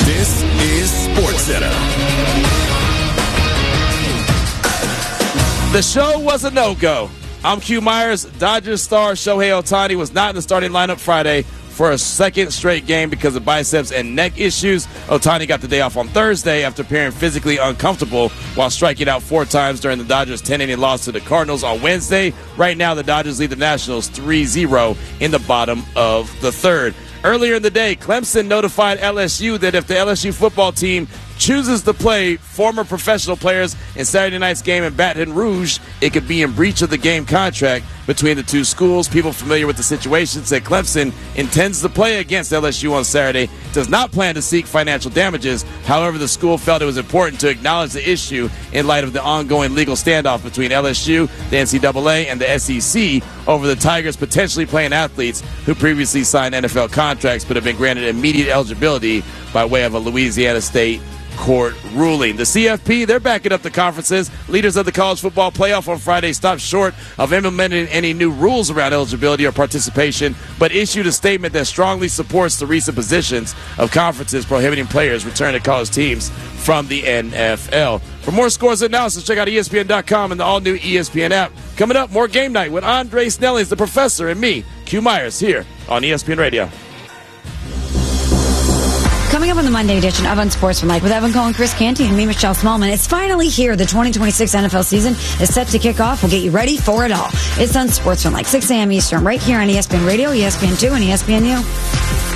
This is SportsCenter. The show was a no-go. I'm Q Myers. Dodgers star Shohei Ohtani was not in the starting lineup Friday for a second straight game because of biceps and neck issues. Ohtani got the day off on Thursday after appearing physically uncomfortable while striking out 4 times during the Dodgers' 10-inning loss to the Cardinals on Wednesday. Right now, the Dodgers lead the Nationals 3-0 in the bottom of the third. Earlier in the day, Clemson notified LSU that if the LSU football team chooses to play former professional players in Saturday night's game in Baton Rouge, it could be in breach of the game contract between the two schools. People familiar with the situation said Clemson intends to play against LSU on Saturday, does not plan to seek financial damages. However, the school felt it was important to acknowledge the issue in light of the ongoing legal standoff between LSU, the NCAA, and the SEC over the Tigers potentially playing athletes who previously signed NFL contracts but have been granted immediate eligibility by way of a Louisiana State court ruling. The CFP, they're backing up the conferences. Leaders of the college football playoff on Friday stopped short of implementing any new rules around eligibility or participation, but issued a statement that strongly supports the recent positions of conferences prohibiting players returning to college teams from the NFL. For more scores and analysis, check out ESPN.com and the all-new ESPN app. Coming up, more Game Night with Andre Snellings, the professor, and me, Q Myers, here on ESPN Radio. Coming up on the Monday edition of Unsportsmanlike with Evan Cohen, Chris Canty, and me, Michelle Smallman. It's finally here. The 2026 NFL season is set to kick off. We'll get you ready for it all. It's Unsportsmanlike, 6 a.m. Eastern, right here on ESPN Radio, ESPN2, and ESPNU.